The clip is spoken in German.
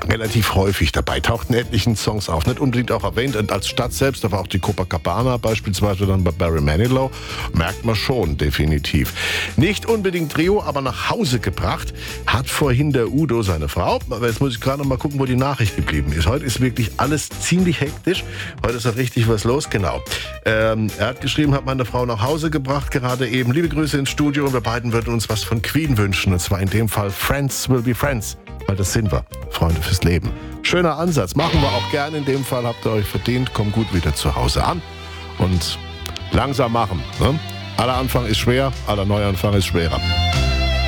relativ häufig dabei, taucht in etlichen Songs auf. Nicht unbedingt auch erwähnt und als Stadt selbst, aber auch die Copacabana beispielsweise dann bei Barry Manilow, merkt man schon definitiv. Nicht unbedingt Trio, aber nach Hause gebracht hat vorhin der Udo seine Frau. Aber jetzt muss ich gerade noch mal gucken, wo die Nachricht geblieben ist. Heute ist wirklich alles ziemlich hektisch. Heute ist da richtig was los, genau. Er hat geschrieben, hat meine Frau nach Hause gebracht, gerade eben. Liebe Grüße ins Studio und wir beiden würden uns was von Queen wünschen. Und zwar in dem Fall Friends Will Be Friends. Weil das sind wir, Freunde fürs Leben. Schöner Ansatz, machen wir auch gerne. In dem Fall habt ihr euch verdient. Kommt gut wieder zu Hause an und langsam machen. Ne? Aller Anfang ist schwer, aller Neuanfang ist schwerer.